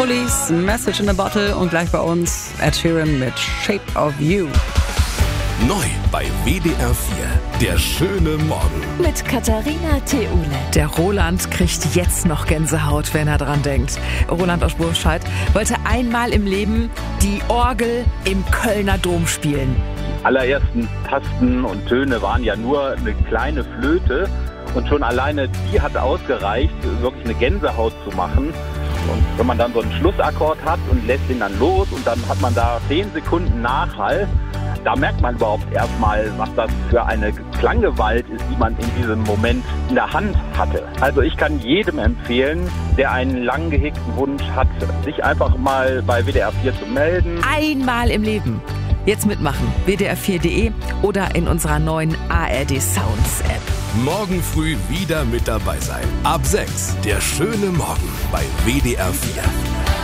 Trullis, Message in a Bottle und gleich bei uns Ed Sheeran mit Shape of You. Neu bei WDR 4, der schöne Morgen. Mit Katharina Theule. Der Roland kriegt jetzt noch Gänsehaut, wenn er dran denkt. Roland aus Burscheid wollte einmal im Leben die Orgel im Kölner Dom spielen. Die allerersten Tasten und Töne waren ja nur eine kleine Flöte. Und schon alleine die hat ausgereicht, wirklich eine Gänsehaut zu machen. Und wenn man dann so einen Schlussakkord hat und lässt ihn dann los und dann hat man da 10 Sekunden Nachhall, da merkt man überhaupt erstmal, was das für eine Klanggewalt ist, die man in diesem Moment in der Hand hatte. Also ich kann jedem empfehlen, der einen lang gehegten Wunsch hat, sich einfach mal bei WDR 4 zu melden. Einmal im Leben. Jetzt mitmachen. WDR4.de oder in unserer neuen ARD Sounds App. Morgen früh wieder mit dabei sein. Ab 6, der schöne Morgen bei WDR 4.